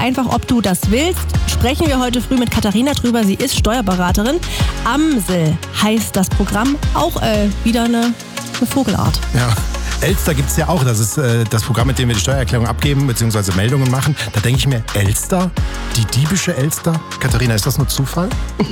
einfach, ob du das willst. Sprechen wir heute früh mit Katharina drüber. Sie ist Steuerberaterin. Amsel heißt das Programm. Auch wieder eine Vogelart. Ja. Elster gibt es ja auch. Das ist das Programm, mit dem wir die Steuererklärung abgeben bzw. Meldungen machen. Da denke ich mir, Elster? Die diebische Elster? Katharina, ist das nur Zufall?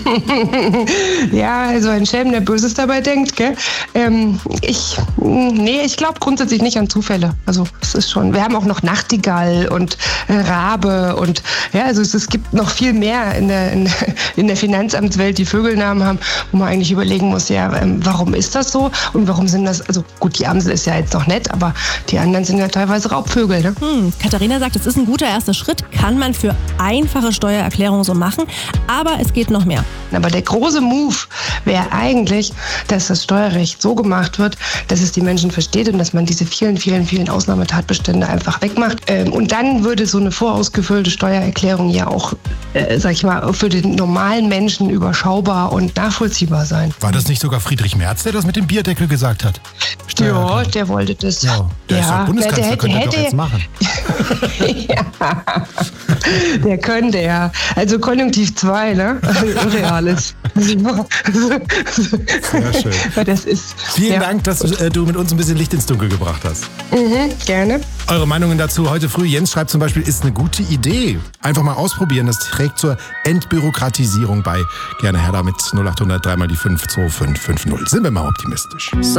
Ja, also ein Schelm, der Böses dabei denkt, gell? Ich glaube grundsätzlich nicht an Zufälle. Also es ist schon, wir haben auch noch Nachtigall und Rabe und ja, also es gibt noch viel mehr in der Finanzamtswelt, die Vögelnamen haben, wo man eigentlich überlegen muss, ja, warum ist das so und warum sind das, also gut, die Amsel ist ja jetzt noch nett, aber die anderen sind ja teilweise Raubvögel, ne? Katharina sagt, es ist ein guter erster Schritt, kann man für einfache Steuererklärungen so machen, aber es geht noch mehr. Aber der große Move wäre eigentlich, dass das Steuerrecht so gemacht wird, dass es die Menschen versteht und dass man diese vielen, vielen, vielen Ausnahmetatbestände einfach wegmacht. Und dann würde so eine vorausgefüllte Steuererklärung ja auch, sag ich mal, für den normalen Menschen überschaubar und nachvollziehbar sein. War das nicht sogar Friedrich Merz, der das mit dem Bierdeckel gesagt hat? Ja, der wollte das. Ja, der ist doch Bundeskanzler, könnte er doch jetzt machen. Ja, der könnte ja. Also Konjunktiv 2, ne? Reales. Sehr schön. Das ist, Vielen Dank, dass du mit uns ein bisschen Licht ins Dunkel gebracht hast. Gerne. Eure Meinungen dazu heute früh. Jens schreibt zum Beispiel, ist eine gute Idee. Einfach mal ausprobieren. Das trägt zur Entbürokratisierung bei. Gerne her damit 0800 3 mal die 5 2550. Sind wir mal optimistisch.